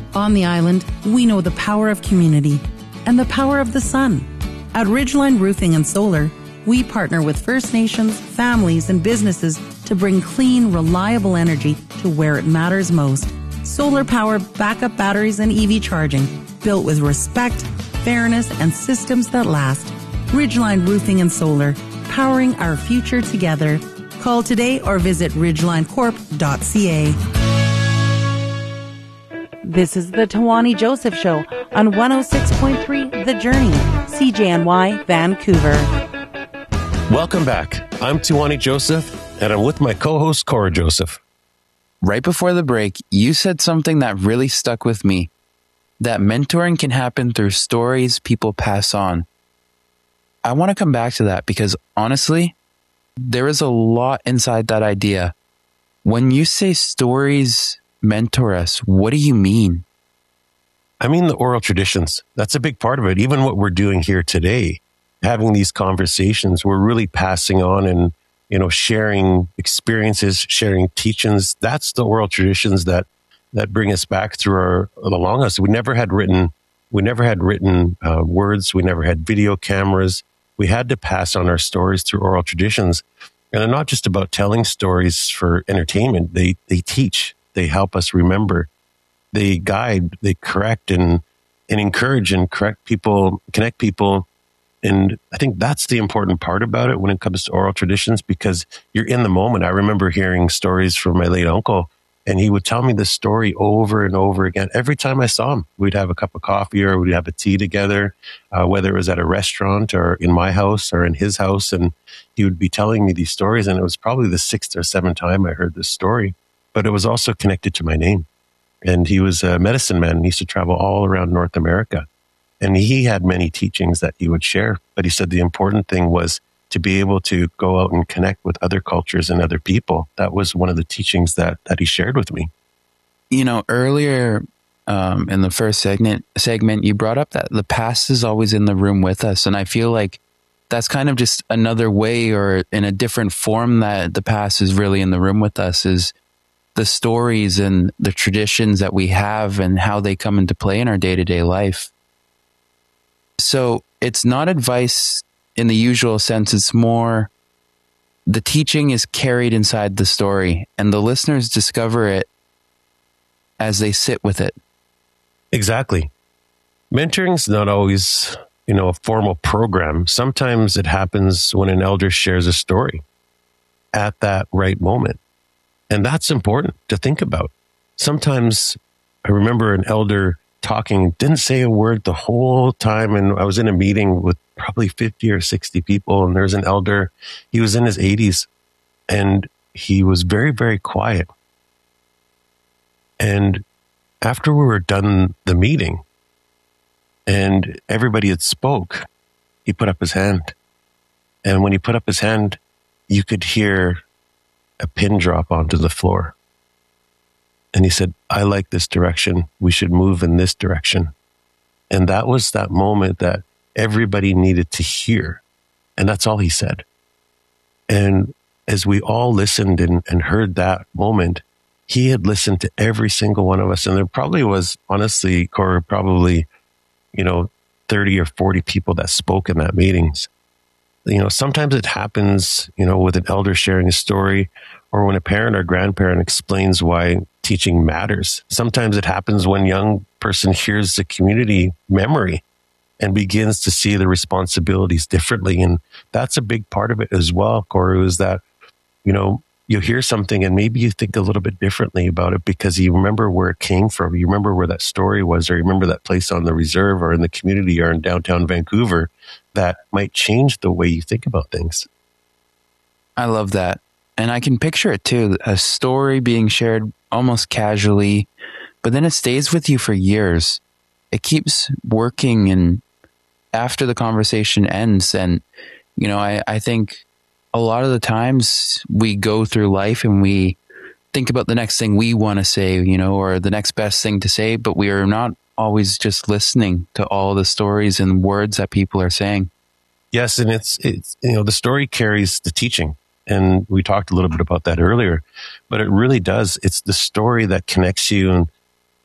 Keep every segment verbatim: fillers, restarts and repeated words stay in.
On the island, we know the power of community and the power of the sun. At Ridgeline Roofing and Solar, we partner with First Nations, families, and businesses to bring clean, reliable energy to where it matters most. Solar power, backup batteries, and E V charging, built with respect, fairness, and systems that last. Ridgeline Roofing and Solar, powering our future together. Call today or visit ridgeline corp dot c a. This is the Tawani Joseph Show on one oh six point three The Journey, C J N Y, Vancouver. Welcome back. I'm Tawani Joseph, and I'm with my co-host, Cora Joseph. Right before the break, you said something that really stuck with me, that mentoring can happen through stories people pass on. I want to come back to that because honestly, there is a lot inside that idea. When you say stories mentor us, what do you mean? I mean the oral traditions. That's a big part of it. Even what we're doing here today, having these conversations, we're really passing on and, you know, sharing experiences, sharing teachings. That's the oral traditions that, that bring us back through our, along us. We never had written, we never had written uh, words. We never had video cameras. We had to pass on our stories through oral traditions. And they're not just about telling stories for entertainment. They, they teach. They help us remember. They guide, they correct and, and encourage and correct people, connect people. And I think that's the important part about it when it comes to oral traditions, because you're in the moment. I remember hearing stories from my late uncle, and he would tell me this story over and over again. Every time I saw him, we'd have a cup of coffee or we'd have a tea together, uh, whether it was at a restaurant or in my house or in his house. And he would be telling me these stories. And it was probably the sixth or seventh time I heard this story. But it was also connected to my name. And he was a medicine man. He used to travel all around North America. And he had many teachings that he would share. But he said the important thing was to be able to go out and connect with other cultures and other people. That was one of the teachings that, that he shared with me. You know, earlier um, in the first segment, segment, you brought up that the past is always in the room with us. And I feel like that's kind of just another way or in a different form that the past is really in the room with us, is the stories and the traditions that we have and how they come into play in our day-to-day life. So it's not advice in the usual sense. It's more the teaching is carried inside the story and the listeners discover it as they sit with it. Exactly. Mentoring is not always, you know, a formal program. Sometimes it happens when an elder shares a story at that right moment. And that's important to think about. Sometimes I remember an elder talking, didn't say a word the whole time. And I was in a meeting with probably fifty or sixty people. And there's an elder, he was in his eighties and he was very, very quiet. And after we were done the meeting and everybody had spoke, he put up his hand. And when he put up his hand, you could hear a pin drop onto the floor. And he said, I like this direction. We should move in this direction. And that was that moment that everybody needed to hear. And that's all he said. And as we all listened and, and heard that moment, he had listened to every single one of us. And there probably was, honestly, Cora, probably, you know, thirty or forty people that spoke in that meetings. You know, sometimes it happens, you know, with an elder sharing a story or when a parent or grandparent explains why teaching matters. Sometimes it happens when a young person hears the community memory and begins to see the responsibilities differently. And that's a big part of it as well, Cora, is that, you know, you hear something and maybe you think a little bit differently about it because you remember where it came from. You remember where that story was, or you remember that place on the reserve or in the community or in downtown Vancouver that might change the way you think about things. I love that. And I can picture it too. A story being shared almost casually, but then it stays with you for years. It keeps working and after the conversation ends. And, you know, I, I think a lot of the times we go through life and we think about the next thing we want to say, you know, or the next best thing to say, but we are not always just listening to all the stories and words that people are saying. Yes. And it's, it's, you know, the story carries the teaching. And we talked a little bit about that earlier, but it really does. It's the story that connects you and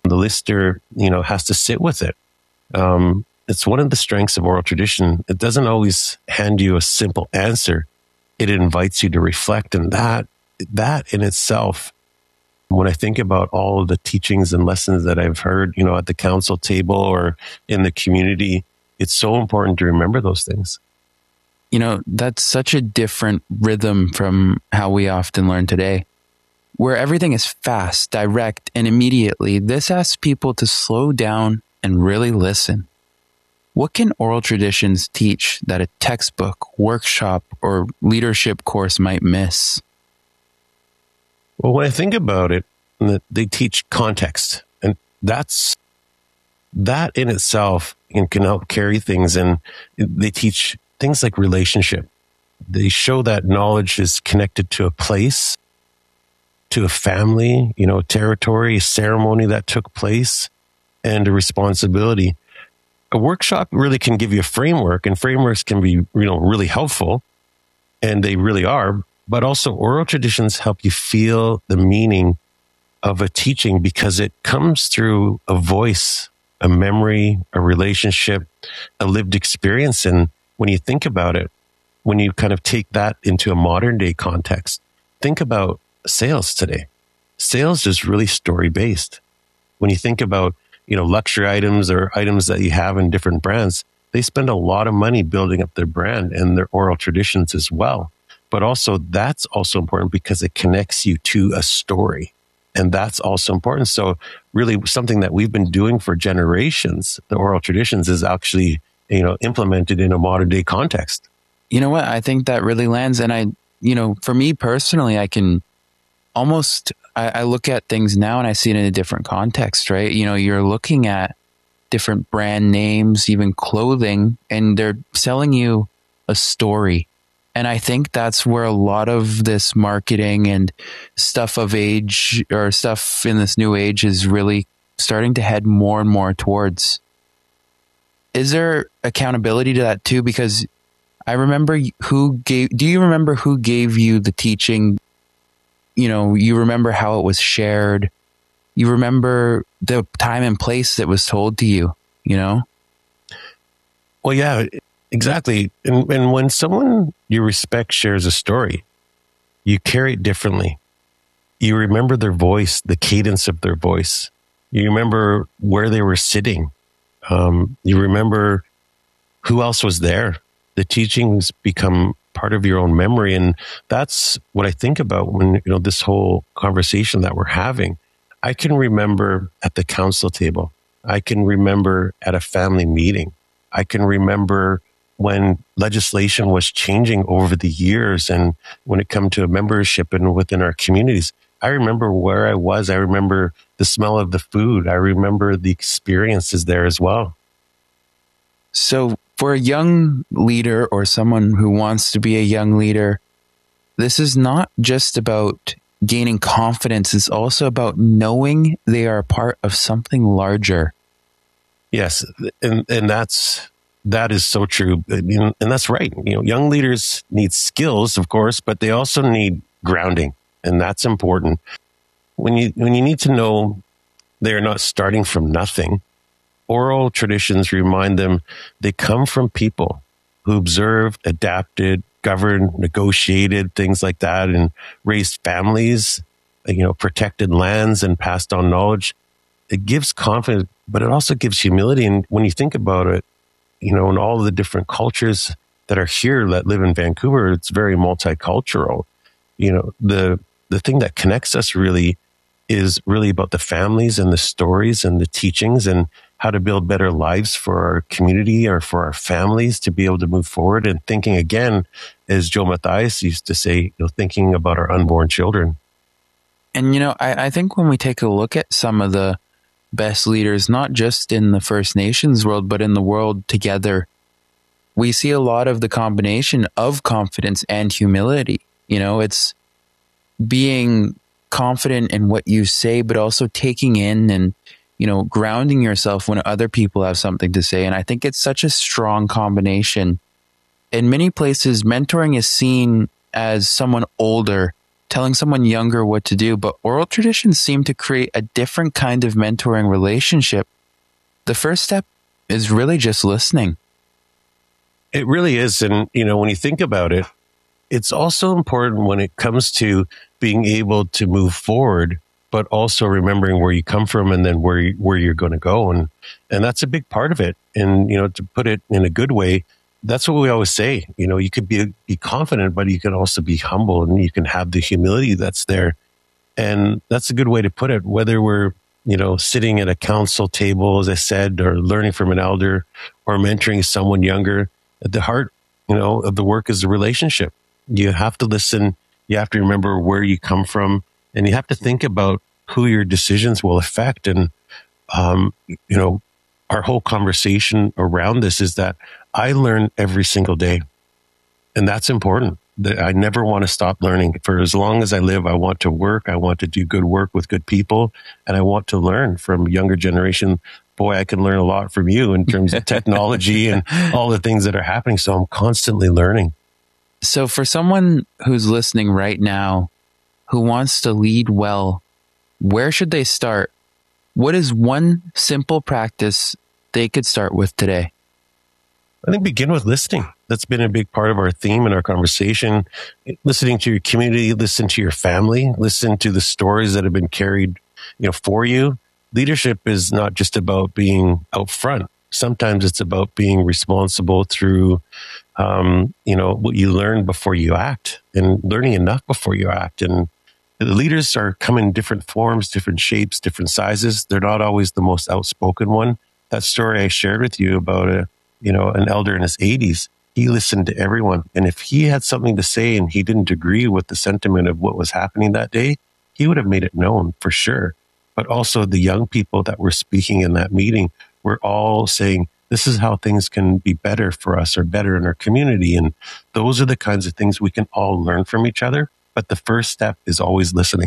The listener, you know, has to sit with it. Um, it's one of the strengths of oral tradition. It doesn't always hand you a simple answer. It invites you to reflect. And that, that in itself, when I think about all of the teachings and lessons that I've heard, you know, at the council table or in the community, it's so important to remember those things. You know, that's such a different rhythm from how we often learn today, where everything is fast, direct, and immediately. This asks people to slow down and really listen. What can oral traditions teach that a textbook, workshop, or leadership course might miss? Well, when I think about it, they teach context, and that's that in itself can help carry things. And they teach things like relationship. They show that knowledge is connected to a place, to a family, you know, territory, a ceremony that took place, and a responsibility. A workshop really can give you a framework, and frameworks can be, you know, really helpful, and they really are. But also oral traditions help you feel the meaning of a teaching because it comes through a voice, a memory, a relationship, a lived experience. And when you think about it, when you kind of take that into a modern day context, think about sales today. Sales is really story based. When you think about, you know, luxury items or items that you have in different brands, they spend a lot of money building up their brand and their oral traditions as well. But also that's also important because it connects you to a story. And that's also important. So really something that we've been doing for generations, the oral traditions, is actually, you know, implemented in a modern day context. You know what? I think that really lands. And I, you know, for me personally, I can almost, I, I look at things now and I see it in a different context, right? You know, you're looking at different brand names, even clothing, and they're selling you a story. And I think that's where a lot of this marketing and stuff of age or stuff in this new age is really starting to head more and more towards. Is there accountability to that too? Because I remember who gave, do you remember who gave you the teaching? You know, you remember how it was shared. You remember the time and place that was told to you, you know? Well, yeah. Exactly. And, and when someone you respect shares a story, you carry it differently. You remember their voice, the cadence of their voice. You remember where they were sitting. Um, you remember who else was there. The teachings become part of your own memory. And that's what I think about when, you know, this whole conversation that we're having. I can remember at the council table. I can remember at a family meeting. I can remember when legislation was changing over the years and when it come to membership and within our communities. I remember where I was. I remember the smell of the food. I remember the experiences there as well. So for a young leader or someone who wants to be a young leader, this is not just about gaining confidence. It's also about knowing they are a part of something larger. Yes. And, and that's, that is so true. And that's right. You know, young leaders need skills, of course, but they also need grounding. And that's important. When you, when you need to know they're not starting from nothing, oral traditions remind them they come from people who observed, adapted, governed, negotiated, things like that, and raised families, you know, protected lands and passed on knowledge. It gives confidence, but it also gives humility. And when you think about it, you know, in all of the different cultures that are here that live in Vancouver, it's very multicultural. You know, the, the thing that connects us really is really about the families and the stories and the teachings and how to build better lives for our community or for our families to be able to move forward. And thinking again, as Joe Mathias used to say, you know, thinking about our unborn children. And, you know, I, I think when we take a look at some of the best leaders, not just in the First Nations world, but in the world together, we see a lot of the combination of confidence and humility. You know, it's being confident in what you say, but also taking in and, you know, grounding yourself when other people have something to say. And I think it's such a strong combination. In many places, mentoring is seen as someone older telling someone younger what to do, but oral traditions seem to create a different kind of mentoring relationship. The first step is really just listening. It really is. And, you know, when you think about it, it's also important when it comes to being able to move forward, but also remembering where you come from and then where, you, where you're going to go. And, and that's a big part of it. And, you know, to put it in a good way, that's what we always say. You know, you could be, be confident, but you can also be humble and you can have the humility that's there. And that's a good way to put it, whether we're, you know, sitting at a council table, as I said, or learning from an elder or mentoring someone younger. At the heart, you know, of the work is the relationship. You have to listen. You have to remember where you come from, and you have to think about who your decisions will affect. And, um, you know, our whole conversation around this is that I learn every single day, and that's important. That I never want to stop learning. For as long as I live, I want to work. I want to do good work with good people, and I want to learn from younger generation. Boy, I can learn a lot from you in terms of technology and all the things that are happening. So I'm constantly learning. So for someone who's listening right now, who wants to lead well, where should they start? What is one simple practice they could start with today? I think begin with listening. That's been a big part of our theme and our conversation. Listening to your community, listen to your family, listen to the stories that have been carried, you know, for you. Leadership is not just about being out front. Sometimes it's about being responsible through, um, you know, what you learn before you act and learning enough before you act. And the leaders are come in different forms, different shapes, different sizes. They're not always the most outspoken one. That story I shared with you about a, you know, an elder in his eighties, he listened to everyone. And if he had something to say and he didn't agree with the sentiment of what was happening that day, he would have made it known for sure. But also the young people that were speaking in that meeting were all saying, this is how things can be better for us or better in our community. And those are the kinds of things we can all learn from each other. But the first step is always listening.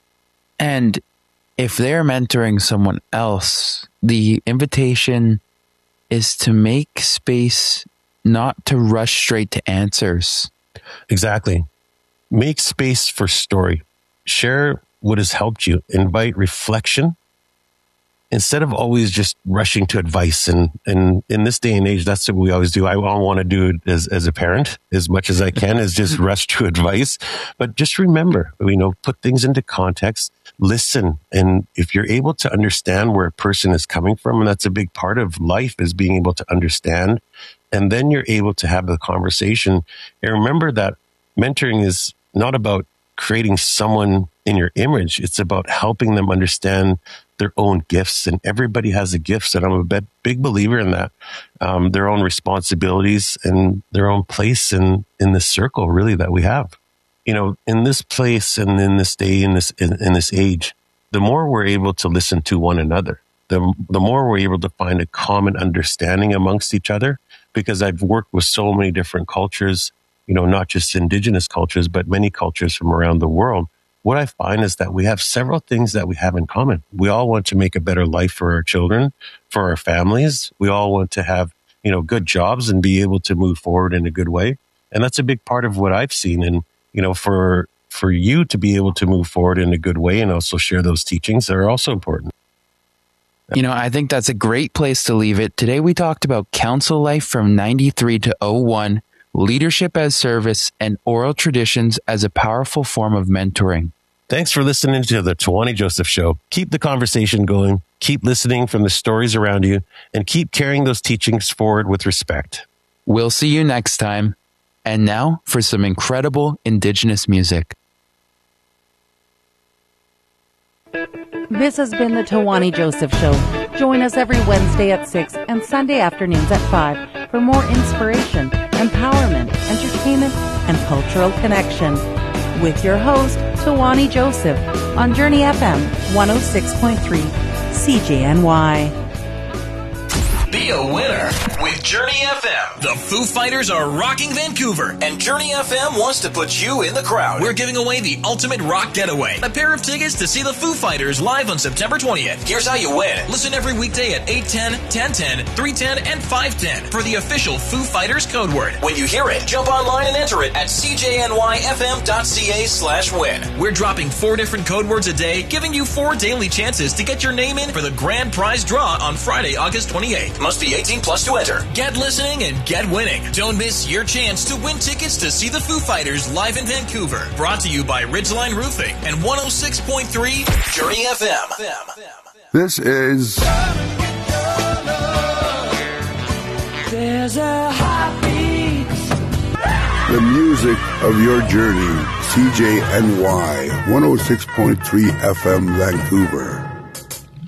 And if they're mentoring someone else, the invitation is to make space, not to rush straight to answers. Exactly. Make space for story. Share what has helped you. Invite reflection instead of always just rushing to advice. And, and in this day and age, that's what we always do. I want to do it as, as a parent as much as I can is just rush to advice. But just remember, you know, put things into context, listen. And if you're able to understand where a person is coming from, and that's a big part of life is being able to understand. And then you're able to have the conversation. And remember that mentoring is not about creating someone in your image. It's about helping them understand their own gifts. And everybody has a gift. And I'm a big, big believer in that. Um, their own responsibilities and their own place in, in this circle, really, that we have. You know, in this place and in this day, in this, in, in this age, the more we're able to listen to one another, the, the more we're able to find a common understanding amongst each other. Because I've worked with so many different cultures, you know, not just indigenous cultures, but many cultures from around the world. What I find is that we have several things that we have in common. We all want to make a better life for our children, for our families. We all want to have, you know, good jobs and be able to move forward in a good way. And that's a big part of what I've seen. And, you know, for, for you to be able to move forward in a good way and also share those teachings are also important. You know, I think that's a great place to leave it. Today, we talked about council life from ninety-three to oh one, leadership as service, and oral traditions as a powerful form of mentoring. Thanks for listening to the Tawani Joseph Show. Keep the conversation going, keep listening from the stories around you, and keep carrying those teachings forward with respect. We'll see you next time. And now for some incredible Indigenous music. This has been the Tawani Joseph Show. Join us every Wednesday at six and Sunday afternoons at five for more inspiration, empowerment, entertainment, and cultural connection. With your host, Tawani Joseph, on Journey F M one oh six point three C J N Y. Be a winner with Journey F M. The Foo Fighters are rocking Vancouver, and Journey F M wants to put you in the crowd. We're giving away the ultimate rock getaway, a pair of tickets to see the Foo Fighters live on September twentieth. Here's how you win. Listen every weekday at eight ten, ten ten, three ten, and five ten for the official Foo Fighters code word. When you hear it, jump online and enter it at c j n y f m dot c a slash win. We're dropping four different code words a day, giving you four daily chances to get your name in for the grand prize draw on Friday, August twenty-eighth. Must be eighteen plus to enter. Get listening and get winning. Don't miss your chance to win tickets to see the Foo Fighters live in Vancouver. Brought to you by Ridgeline Roofing and one oh six point three Journey F M. This is There's a heartbeat. The music of your journey. C J N Y one oh six point three F M Vancouver.